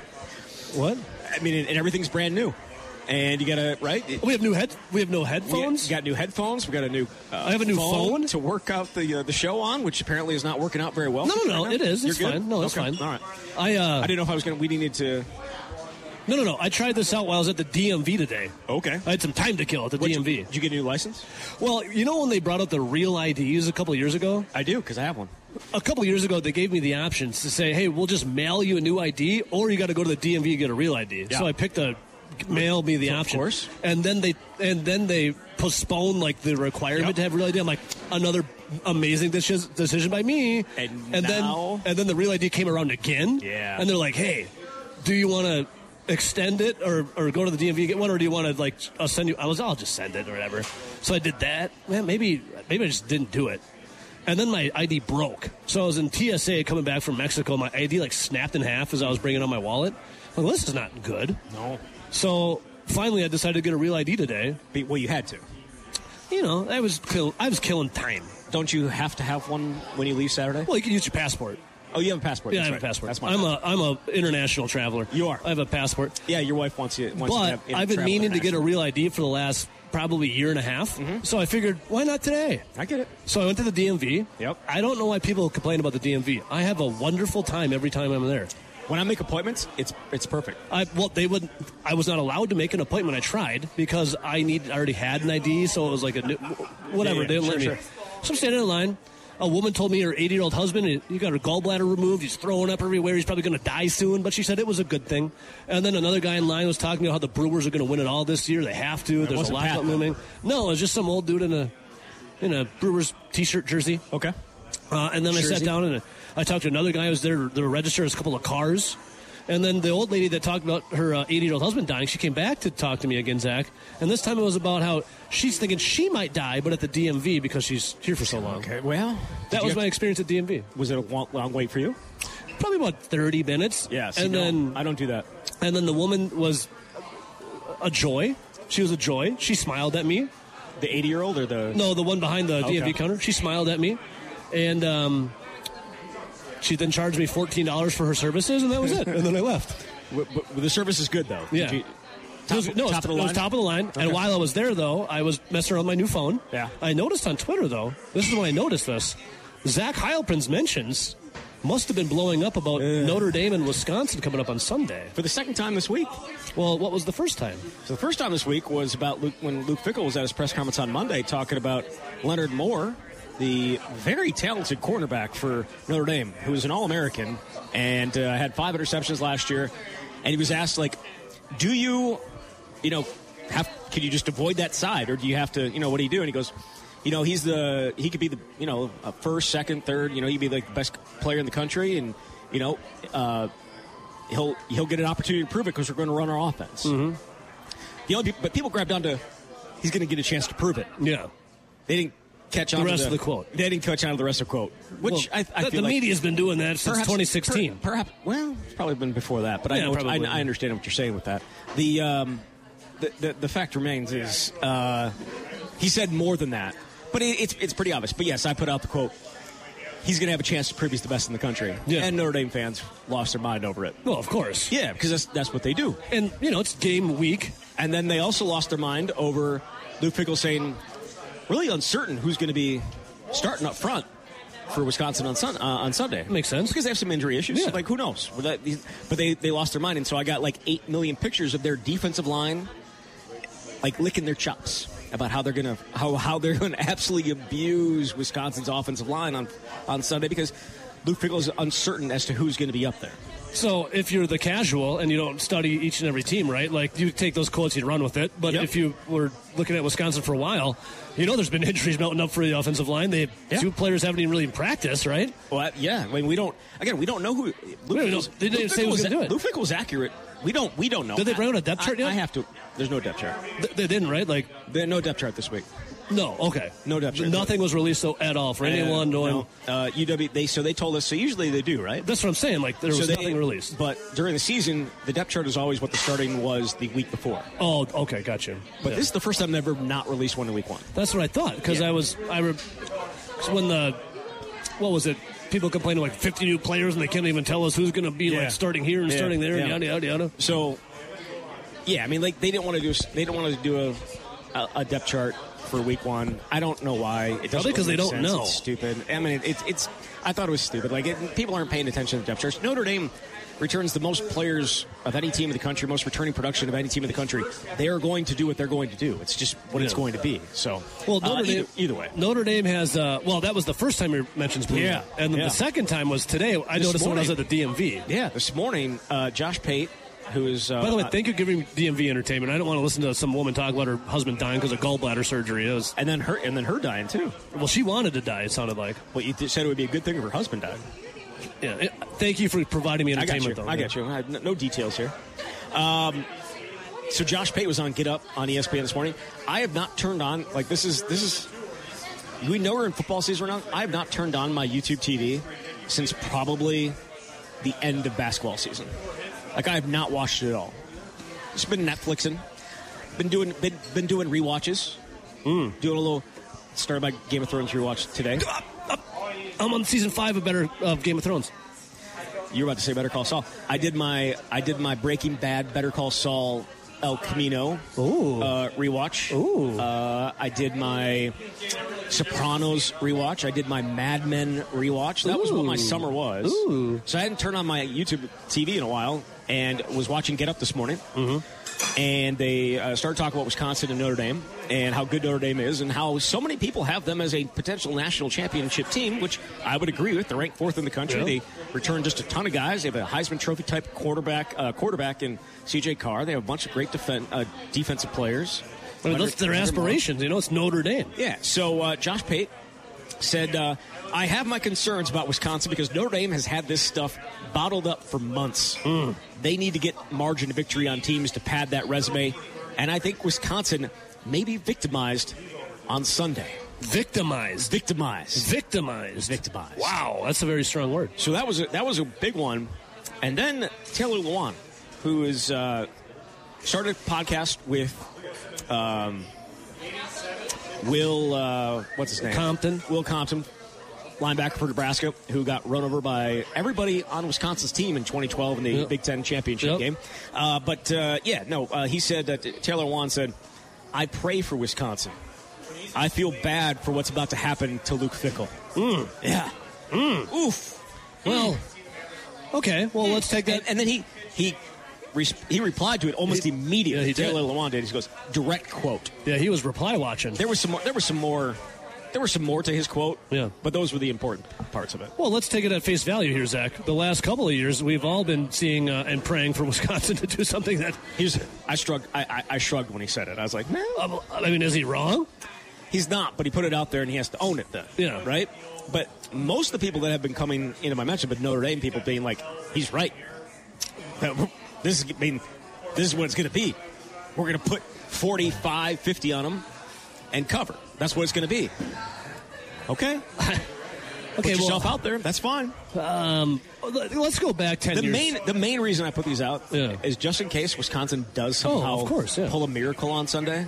what? I mean, and everything's brand new. And you got to, right? We have new head. We have no headphones. We got, got new headphones. We got a new. Uh, I have a new phone? to work out the uh, the show on, which apparently is not working out very well. No, no, no. right now. It is. You're It's good? fine. No, it's Okay. fine. All right. I uh, I didn't know if I was going to. We needed to. No, no, no. I tried this out while I was at the D M V today. Okay. I had some time to kill at the What'd D M V. You, did you get a new license? Well, you know when they brought out the real I Ds a couple years ago? I do, because I have one. A couple years ago, they gave me the options to say, hey, we'll just mail you a new I D, or you got to go to the D M V and get a real I D. Yeah. So I picked a mail me the Of option. course. And then they and then they postponed like the requirement Yep. to have real I D. I'm like, another amazing deci- decision by me. And and now- then and then the real I D came around again. Yeah. And they're like, hey, do you want to extend it or, or go to the D M V and get one, or do you want to like I'll send you? I was I'll just send it or whatever. So I did that. Man, maybe maybe I just didn't do it. And then my I D broke. So I was in T S A coming back from Mexico. My I D like snapped in half as I was bringing on my wallet. I'm like, well, this is not good. No. So finally, I decided to get a real I D today. But, well, you had to. You know, I was kill- I was killing time. Don't you have to have one when you leave Saturday? Well, you can use your passport. Oh, you have a passport. Yeah, That's I have right. a passport. That's my I'm bad. a I'm a international traveler. You are. I have a passport. Yeah, your wife wants you. Wants But to have, I've been travel meaning to get a internationally. real I D for the last probably year and a half. Mm-hmm. So I figured, why not today? I get it. So I went to the D M V. Yep. I don't know why people complain about the D M V. I have a wonderful time every time I'm there. When I make appointments, it's it's perfect. I well, they would. I was not allowed to make an appointment. I tried because I need. I already had an I D, so it was like a new, whatever. Yeah, yeah, they didn't sure, let me. sure. So I'm standing in line. A woman told me her eighty-year-old husband, he got her gallbladder removed. He's throwing up everywhere. He's probably going to die soon. But she said it was a good thing. And then another guy in line was talking about how the Brewers are going to win it all this year. They have to. There's a wasn't Pat, lockout though. looming. No, it was just some old dude in a in a Brewers T-shirt jersey. Okay. Uh, and then I sat Jersey. down and uh, I talked to another guy who was there to register a couple of cars. And then the old lady that talked about her uh, eighty-year-old husband dying, she came back to talk to me again, Zach. And this time it was about how she's thinking she might die, but at the D M V because she's here for so long. Okay. Well, That did was you my have- experience at D M V. Was it a long, long wait for you? Probably about thirty minutes. Yeah. See, and no, then I don't do that. and then the woman was a joy. She was a joy. She smiled at me. The eighty-year-old or the No, the one behind the D M V Okay. counter. She smiled at me, and um, she then charged me fourteen dollars for her services, and that was it. And then I left. W- But the service is good though. Yeah. Did you- It was, top, no, it was, top of the it was line. top of the line. Okay. And while I was there, though, I was messing around with my new phone. Yeah. I noticed on Twitter, though, this is when I noticed this. Zach Heilprin's mentions must have been blowing up about Notre Dame and Wisconsin coming up on Sunday. For the second time this week. Well, what was the first time? So the first time this week was about Luke, when Luke Fickell was at his press conference on Monday talking about Leonard Moore, the very talented cornerback for Notre Dame, who was an All-American and uh, had five interceptions last year. And he was asked, like, do you, you know, have, can you just avoid that side, or do you have to, you know, what do you do? And he goes, you know, he's the, he could be the, you know, a first, second, third, you know, he'd be like the best player in the country, and, you know, uh, he'll he'll get an opportunity to prove it because we're going to run our offense. Mm-hmm. The only, but people grab down to, he's going to get a chance to prove it. Yeah. They didn't catch on The to rest of the quote. They didn't catch on to the rest of the quote, which Well, I, I the, feel the like media's been doing that since perhaps- twenty sixteen. per- perhaps, well, it's probably been before that, but I Yeah, know what, I, probably. I understand what you're saying with that. The um, the, the the fact remains is uh, he said more than that, but it, it's it's pretty obvious. But yes, I put out the quote. He's going to have a chance to prove he's the best in the country. Yeah. And Notre Dame fans lost their mind over it. Well, of course. Yeah, because that's, that's what they do. And, you know, it's game week. And then they also lost their mind over Luke Fickell saying, really uncertain who's going to be starting up front for Wisconsin on sun, uh, on Sunday. Makes sense. Because they have some injury issues. Yeah. Like, who knows? But they, they lost their mind, and so I got like eight million pictures of their defensive line, like licking their chops about how they're gonna how how they're gonna absolutely abuse Wisconsin's offensive line on on Sunday because Luke Fickell is uncertain as to who's going to be up there. So if you're the casual and you don't study each and every team, right, like you take those quotes, you run with it. But Yep. if you were looking at Wisconsin for a while, you know there's been injuries mounting up for the offensive line. They Yeah. two players haven't even really practiced, right? Well, yeah. I mean, we don't. Again, we don't know who. Luke We don't know. Fickell's- They didn't Luke say who was Fickell gonna do it. Luke Fickell was accurate. We don't. We don't know. Did they bring out a depth I- chart yet? I have to. There's no depth chart. Th- They didn't, right? Like There's no depth chart this week. no, okay, No depth chart. Nothing was released so at all for anyone Uh, knowing. no. Uh, U W. They so they told us. So usually they do, right? That's what I'm saying. Like there was So they- nothing released. But during the season, the depth chart is always what the starting was the week before. Oh, okay, gotcha. But Yeah. this is the first time they've ever not released one in week one. That's what I thought because Yeah. I was I re- when the what was it? People complaining like fifty new players and they can't even tell us who's going to be Yeah. like starting here and Yeah. starting there, Yeah. and yada yada yada. So, yeah, I mean, like they didn't want to do. They didn't want to do a, a, a depth chart for week one. I don't know why. It doesn't Probably 'cause really they make don't sense. know. It's stupid. I mean, it's it's. I thought it was stupid. Like it, people aren't paying attention to depth charts. Notre Dame returns the most players of any team in the country, most returning production of any team in the country. They are going to do what they're going to do. It's just what it's Yeah. going to be. So, Well, uh, Notre Dame, either, either way. Notre Dame has. Uh, well, that was the first time you mentioned Blue. Yeah. and then Yeah. the second time was today. I This noticed when I was morning. at the D M V. Yeah, this morning, uh, Josh Pate, who is uh, By the way, uh, thank you for giving D M V entertainment. I don't want to listen to some woman talk about her husband dying because of gallbladder surgery. It was, and then her and then her dying too. well, she wanted to die. It sounded like. Well, you said it would be a good thing if her husband died. Yeah. it- thank you for providing me I got you. entertainment. though. I got you. I have no, no details here. Um, so Josh Pate was on Get Up on E S P N this morning. I have not turned on like this is this is. We know we're in football season right now. I have not turned on my YouTube T V since probably the end of basketball season. Like I have not watched it at all. It's been Netflixing. Been doing been, been doing rewatches. Mm. Doing a little. Started my Game of Thrones rewatch today. I'm on season five of Better of Game of Thrones. You were about to say Better Call Saul. I did my I did my Breaking Bad Better Call Saul El Camino Ooh. Uh, rewatch. Ooh. Uh, I did my Sopranos rewatch. I did my Mad Men rewatch. That was what my Ooh. summer was. Ooh. So I hadn't turned on my YouTube T V in a while and was watching Get Up this morning. Mm-hmm. And they uh, started talking about Wisconsin and Notre Dame and how good Notre Dame is and how so many people have them as a potential national championship team, which I would agree with. They're ranked fourth in the country. Yeah. They return just a ton of guys. They have a Heisman Trophy type quarterback, uh, quarterback in C J Carr. They have a bunch of great defen- uh, defensive players. I mean, those their aspirations. You know, it's Notre Dame. Yeah. So uh, Josh Pate said, uh, I have my concerns about Wisconsin because Notre Dame has had this stuff bottled up for months. Mm. They need to get margin of victory on teams to pad that resume. And I think Wisconsin may be victimized on Sunday. Victimized. Victimized. Victimized. Victimized. Wow, that's a very strong word. So that was a, that was a big one. And then Taylor Lewan, who is uh, started a podcast with um, Will, uh, what's his name? Compton. Will Compton, linebacker for Nebraska, who got run over by everybody on Wisconsin's team in twenty twelve in the Yep. Big Ten championship Yep. game. Uh, but, uh, yeah, no, uh, he said that Taylor Lewan said, I pray for Wisconsin. I feel bad for what's about to happen to Luke Fickell. Mm. Yeah. Mm. Oof. Well, okay. Well, let's take that. And, and then he he res- he replied to it almost He- immediately. yeah, he did. Taylor Lewan did. He goes, direct quote. Yeah, he was reply watching. There was some more, there was some more there was some more to his quote. Yeah. But those were the important parts of it. Well, let's take it at face value here, Zach. The last couple of years, we've all been seeing uh, and praying for Wisconsin to do something that. He's I shrugged I, I, I shrugged when he said it. I was like, man, Um, I mean, is he wrong? he's not, but he put it out there and he has to own it then. Yeah. Right? But most of the people that have been coming into my mention, but Notre Dame people being like, he's right. This is I mean, this is what it's gonna be. We're gonna put forty-five, fifty on them and cover. That's what it's gonna be. Okay? Put Okay, yourself well, out there. That's fine. Um, let's go back ten The years. main the main reason I put these out Yeah. is just in case Wisconsin does Oh, somehow of course, yeah. pull a miracle on Sunday.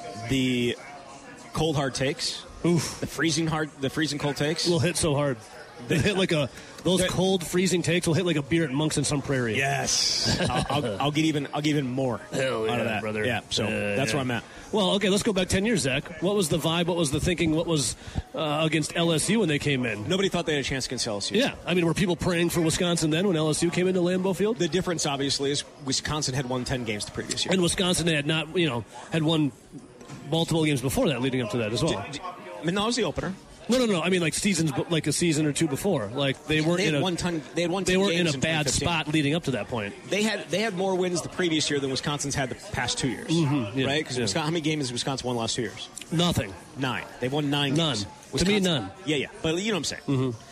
The cold hard takes. Oof. The freezing hard the freezing cold takes. will hit so hard. They hit like a those cold freezing takes will hit like a beer at Monks in some Prairie. Yes, I'll, I'll, I'll get even. I'll get even more Hell out yeah, of that, brother. Yeah, so Uh, that's yeah. where I'm at. Well, okay, let's go back ten years, Zach. What was the vibe? What was the thinking? What was uh, against L S U when they came in? Nobody thought they had a chance against L S U. Yeah, I mean, were people praying for Wisconsin then when L S U came into Lambeau Field? The difference, obviously, is Wisconsin had won ten games the previous year, And Wisconsin had not, you know, had won multiple games before that, leading up to that as well. D- d- I mean, that was the opener. No, no, no. I mean, like seasons, like a season or two before. Like they weren't They had in a won ton- they had won They ten weren't in games a in bad twenty fifteen. spot leading up to that point. They had they had more wins the previous year than Wisconsin's had the past two years, Mhm, yeah, right? Because yeah. how many games has Wisconsin won the last two years? Nothing. Nine. They've won nine. None. Games. To me, Wisconsin- none. Yeah, yeah. But you know what I'm saying. Mm-hmm.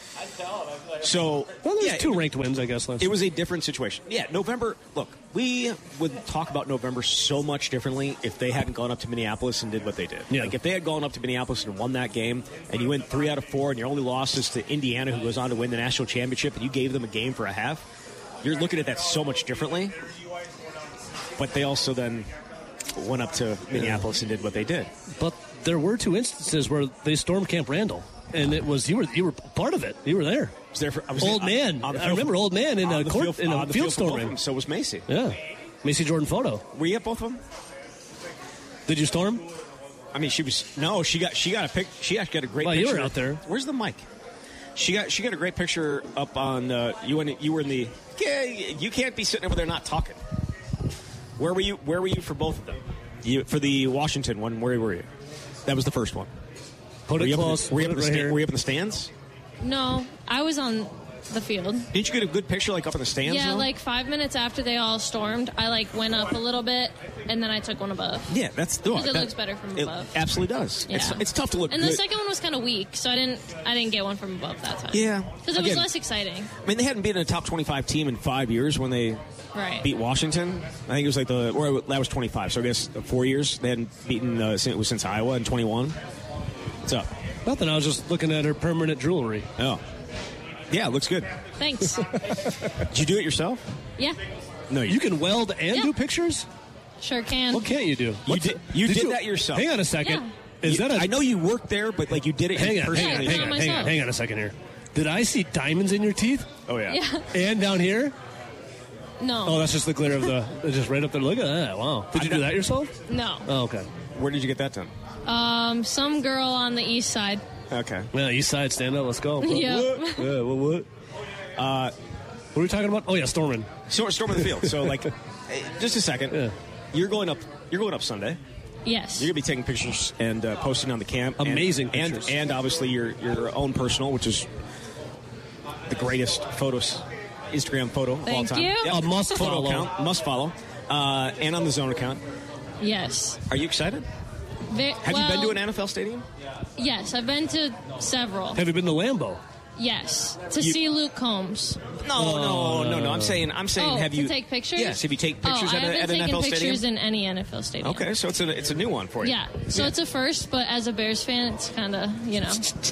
So Well, there's yeah, two ranked wins, I guess. Last it was a different situation. Yeah, November. Look, we would talk about November so much differently if they hadn't gone up to Minneapolis and did what they did. Yeah. Like if they had gone up to Minneapolis and won that game, and you win three out of four, and your only loss is to Indiana, who goes on to win the national championship, and you gave them a game for a half, you're looking at that so much differently. But they also then went up to Minneapolis and did what they did. But there were two instances where they stormed Camp Randall, and it was you were you were part of it. You were there. I was there for, I was Old on- man. on the I field- remember old man in on a the court field- in a on the field field for both of storming. them. So was Macy. Yeah, Macy Jordan photo. Were you at both of them? Did you storm? I mean, she was no. She got she got a pic. She actually got a great. Well, you picture. were out there. Where's the mic? She got she got a great picture up on. Uh, you went. You were in the. Yeah, you can't be sitting over there not talking. Where were you? Where were you for both of them? You for the Washington one. Where were you? That was the first one. Put were it you close. Up in the, were, you Put up in it the right sta- here. were you up in the stands? No, I was on the field. Didn't you get a good picture like up in the stands? Yeah, though? like five minutes after they all stormed, I like went up a little bit, and then I took one above. Yeah, that's the Because it that- looks better from it above. absolutely does. Yeah. It's, it's tough to look And good. the second one was kind of weak, so I didn't I didn't get one from above that time. Yeah. Because it was Again- less exciting. I mean, they hadn't been in a top twenty-five team in five years when they Right. beat Washington. I think it was like the, or that was twenty-five, so I guess four years. They hadn't beaten, uh, since, it was since Iowa in twenty-one. What's up? Nothing. I was just looking at her permanent jewelry. Oh. Yeah, it looks good. Thanks. Did you do it yourself? Yeah, No, You can weld and Yeah. do pictures. sure can. What can't you do? You What's did, the- you did, that yourself. Hang on a second. Yeah. Is You- that a? I know you worked there, but like you did it Hang in on, person. hang on, Yeah, hang not on, hang on, myself. hang on a second here. Did I see diamonds in your teeth? Oh, yeah. Yeah. And down here? No. Oh, that's just the glitter of the. It's just right up there. Look at that! Wow. Did you do that yourself? No. Oh, okay. Where did you get that done? Um, some girl on the east side. Okay. Well, East Side, stand up. Let's go. Yeah. What? Yeah. What? What? Uh, What are we talking about? Oh yeah, storming. so storm of the field. So, like, hey, just a second. Yeah. You're going up. You're going up Sunday. Yes. You're gonna be taking pictures and uh, posting on the camp. and- Amazing and, pictures. and obviously your your own personal, which is the greatest photos, Instagram photo of all Thank time. you. A must Photo follow. account, must follow, uh, and on the Zone account. Yes. Are you excited? Ve- Have you been to an N F L stadium? Yes, I've been to several. Have you been to Lambeau? Yes, to You- see Luke Combs. No, no, no, no. I'm saying, I'm saying, oh, have to you take pictures? Yes. Have you taken pictures oh, at, I a, haven't at an N F L taken pictures stadium? in any N F L stadium. Okay, so it's a it's a new one for you. Yeah, so it's a first, but as a Bears fan, it's kind of, you know.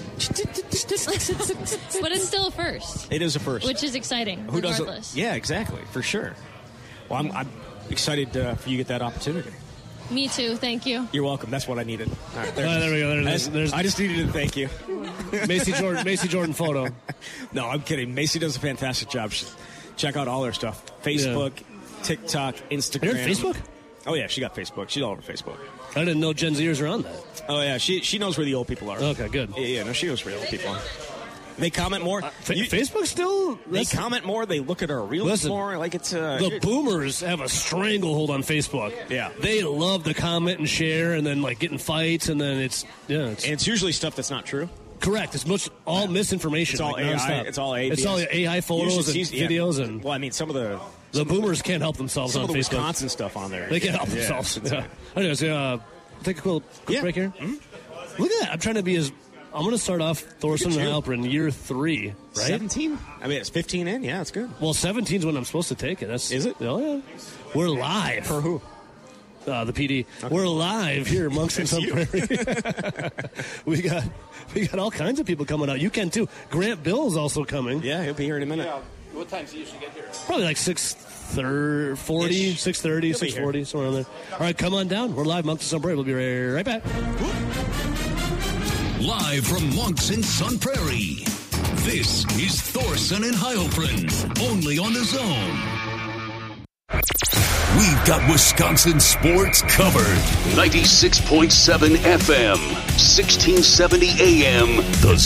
But it's still a first, It is a first. which is exciting, Who does regardless. it? Yeah, exactly, for sure. Well, I'm, I'm excited uh, for you to get that opportunity. Me too, thank you. You're welcome. That's what I needed. All right, Ah, there we go. There- I, there's- just, there's- I just needed to thank you. Macy Jordan. Macy Jordan photo. No, I'm kidding. Macy does a fantastic job. She- Check out all her stuff. Facebook, TikTok, Instagram. You're on Facebook? Oh, yeah, she got Facebook. She's all over Facebook. I didn't know Gen Zers are on that. Oh, yeah, she she knows where the old people are. Okay, good. Yeah, yeah, no, she knows where the old people are. They comment more. Fa- You- Facebook still. they listen, comment more. They look at our reels Listen, more. Like it's uh, the boomers have a stranglehold on Facebook. Yeah. They love to comment and share, and then like get in fights, and then it's yeah, it's and it's usually stuff that's not true. correct. It's much all misinformation. It's all like, A I. nonstop. It's all A I. It's all A I photos and Usually- yeah. videos, and Well, I mean, some of the the boomers can't help themselves some on of the Facebook. Wisconsin stuff on there. They can't help Yeah, themselves. it's- Yeah. Anyways, uh, take a quick, quick Yeah. break here. Mm-hmm. Look at that! I'm trying to be as. I'm going to start off Thorson Look and at you. Alper in year three, right? seventeen. I mean, it's fifteen in. Yeah, it's good. Well, seventeen is when I'm supposed to take it. That's Is it? Oh yeah. We're live. For who? Uh, the P D. We're live here at Monks and Sun you. Prairie. we got we got all kinds of people coming out. You can too. Grant Bill's also coming. Yeah, he'll be here in a minute. What time do you usually get here? Probably like six forty, Ish. six thirty, He'll be six forty, somewhere around there. All right, come on down. We're live, Monks and Sun Prairie. We'll be right, right back. Live from Monks in Sun Prairie, This is Thorson and Heilprin, only on The Zone. We've got Wisconsin sports covered. ninety-six point seven F M, sixteen seventy A M, The